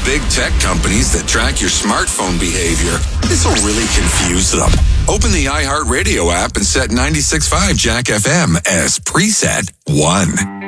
big tech companies that track your smartphone behavior. This will really confuse them. Open the iHeartRadio app and set 96.5 Jack FM as preset 1.